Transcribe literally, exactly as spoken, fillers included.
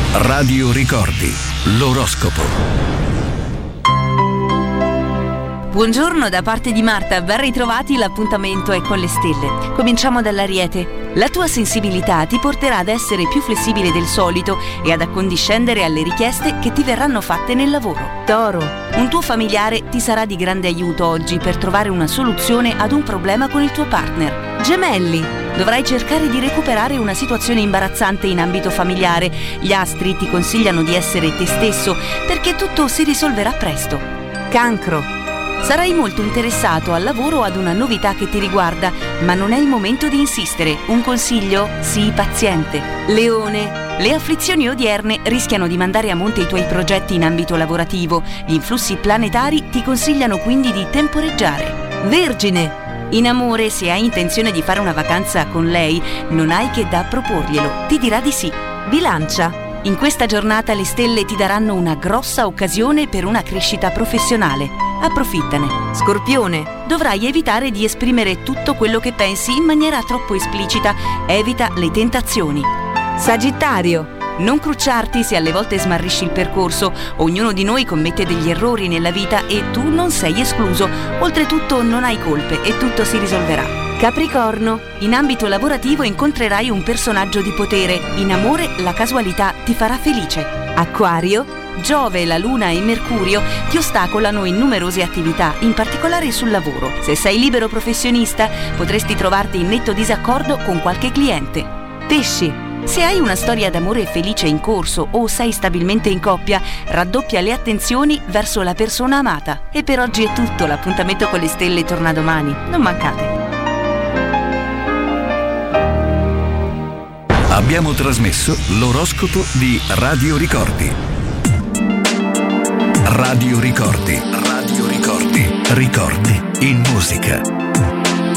Radio Ricordi, l'oroscopo. Buongiorno da parte di Marta, ben ritrovati, l'appuntamento è con le stelle. Cominciamo dall'Ariete. La tua sensibilità ti porterà ad essere più flessibile del solito e ad accondiscendere alle richieste che ti verranno fatte nel lavoro. Toro. Un tuo familiare ti sarà di grande aiuto oggi per trovare una soluzione ad un problema con il tuo partner. Gemelli. Dovrai cercare di recuperare una situazione imbarazzante in ambito familiare. Gli astri ti consigliano di essere te stesso perché tutto si risolverà presto. Cancro. Sarai molto interessato al lavoro o ad una novità che ti riguarda, ma non è il momento di insistere. Un consiglio? Sii paziente. Leone. Le afflizioni odierne rischiano di mandare a monte i tuoi progetti in ambito lavorativo. Gli influssi planetari ti consigliano quindi di temporeggiare. Vergine. In amore, se hai intenzione di fare una vacanza con lei, non hai che da proporglielo. Ti dirà di sì. Bilancia. In questa giornata le stelle ti daranno una grossa occasione per una crescita professionale. Approfittane. Scorpione. Dovrai evitare di esprimere tutto quello che pensi in maniera troppo esplicita. Evita le tentazioni. Sagittario. Non crucciarti se alle volte smarrisci il percorso. Ognuno di noi commette degli errori nella vita e tu non sei escluso. Oltretutto non hai colpe e tutto si risolverà. Capricorno. In ambito lavorativo incontrerai un personaggio di potere. In amore la casualità ti farà felice. Acquario. Giove, la Luna e Mercurio ti ostacolano in numerose attività, in particolare sul lavoro. Se sei libero professionista, potresti trovarti in netto disaccordo con qualche cliente. Pesci. Se hai una storia d'amore felice in corso o sei stabilmente in coppia, raddoppia le attenzioni verso la persona amata. E per oggi è tutto, l'appuntamento con le stelle torna domani. Non mancate. Abbiamo trasmesso l'oroscopo di Radio Ricordi. Radio Ricordi. Radio Ricordi. Ricordi in musica.